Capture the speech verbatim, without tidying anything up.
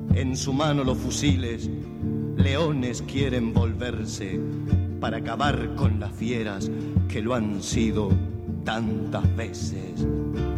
en su mano los fusiles, leones quieren volverse para acabar con las fieras que lo han sido tantas veces.